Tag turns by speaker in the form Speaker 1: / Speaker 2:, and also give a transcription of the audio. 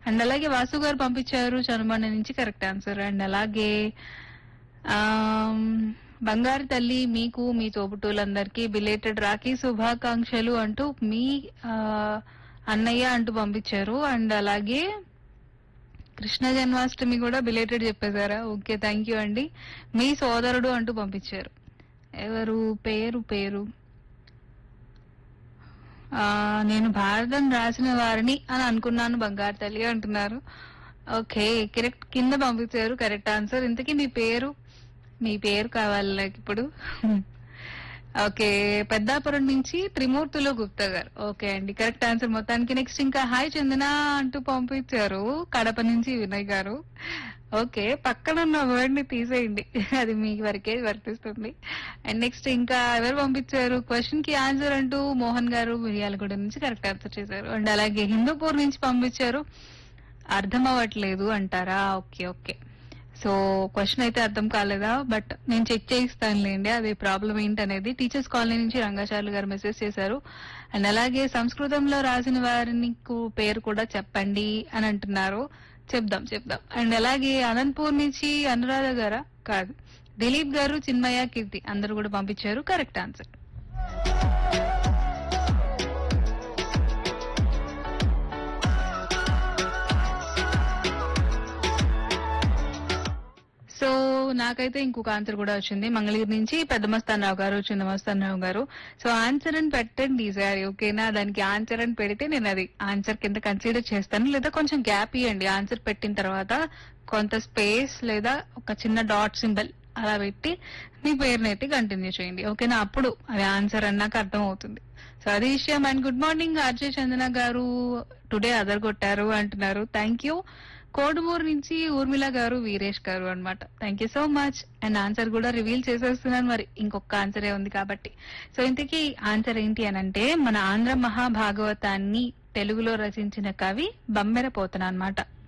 Speaker 1: And అలాగే వాసు గారు పంపించారు చనుమన్న నుంచి కరెక్ట్ ఆన్సర్. అండ్ అలాగే ఆమ్, బంగారు తల్లి మీకు మీ తోబుట్టువులందరికీ బిలేటెడ్ రాఖీ శుభాకాంక్షలు అంటూ మీ ఆ, అన్నయ్య అంటూ పంపించారు. అండ్ అలాగే కృష్ణ జన్మాష్టమి కూడా బిలేటెడ్ చెప్పేశారా? ఓకే, థ్యాంక్ యూ అండి. మీ సోదరుడు అంటూ పంపించారు. ఎవరు పేరు పేరు ఆ నేను భారతం రాసిన వారిని అని అనుకున్నాను బంగారు తల్లి అంటున్నారు. ఓకే, కరెక్ట్ కింద పంపించారు కరెక్ట్ ఆన్సర్. ఇంతకీ మీ పేరు కావాలి నాకు ఇప్పుడు. ఓకే, పెద్దాపురం నుంచి త్రిమూర్తులు గుప్తా గారు. ఓకే అండి, కరెక్ట్ ఆన్సర్ మొత్తానికి. నెక్స్ట్ ఇంకా హాయ్ చందన అంటూ పంపించారు కడప నుంచి వినయ్ గారు. ఓకే, పక్కన ఉన్న వర్డ్ ని తీసేయండి, అది మీ వరకే వర్తిస్తుంది. అండ్ నెక్స్ట్ ఇంకా ఎవరు పంపించారు క్వశ్చన్ కి ఆన్సర్ అంటూ మోహన్ గారు మిర్యాలగూడ నుంచి కరెక్ట్ ఆన్సర్ చేశారు. అండ్ అలాగే హిందూపూర్ నుంచి పంపించారు అర్థం అవ్వట్లేదు అంటారా? ఓకే ఓకే, సో క్వశ్చన్ అయితే అర్థం కాలేదా? బట్ నేను చెక్ చేయిస్తానులేండి అదే ప్రాబ్లం ఏంటనేది. టీచర్స్ కాలనీ నుంచి రంగాచార్యులు గారు మెసేజ్ చేశారు. అండ్ అలాగే సంస్కృతంలో రాసిన వారిని పేరు కూడా చెప్పండి అని అంటున్నారు. చెప్దాం. అండ్ అలాగే అనంతపూర్ నుంచి అనురాధ గారా? కాదు, దిలీప్ గారు, చిన్మయ, కీర్తి అందరూ కూడా పంపించారు కరెక్ట్ ఆన్సర్. సో నాకైతే ఇంకొక ఆన్సర్ కూడా వచ్చింది మంగళగిరి నుంచి పెద్దమస్తానరావు గారు, చిన్నమస్తానరావు గారు. సో ఆన్సర్ అని పెట్టండి ఈసారి, ఓకేనా? దానికి ఆన్సర్ అని పెడితే నేను అది ఆన్సర్ కింద కన్సిడర్ చేస్తాను. లేదా కొంచెం గ్యాప్ ఇవ్వండి ఆన్సర్ పెట్టిన తర్వాత, కొంత స్పేస్ లేదా ఒక చిన్న డాట్ సింబల్ అలా పెట్టి మీ పేరునైతే కంటిన్యూ చేయండి, ఓకేనా? అప్పుడు అది ఆన్సర్ అన్నాక అర్థం అవుతుంది. సో అది విషయం. అండ్ గుడ్ మార్నింగ్ ఆర్జే చందన గారు, టుడే అదరగొట్టారు అంటున్నారు. Thank you. కోడుమూరు నుంచి ఊర్మిళ గారు, వీరేష్ గారు అన్నమాట. Thank you so much. And answer కూడా రివీల్ చేసేస్తున్నాను, మరి ఇంకొక ఆన్సరే ఉంది కాబట్టి. సో ఇంతకీ ఆన్సర్ ఏంటి అనంటే, మన ఆంధ్ర మహాభాగవతాన్ని తెలుగులో రచించిన కవి బమ్మెర పోతన అన్నమాట.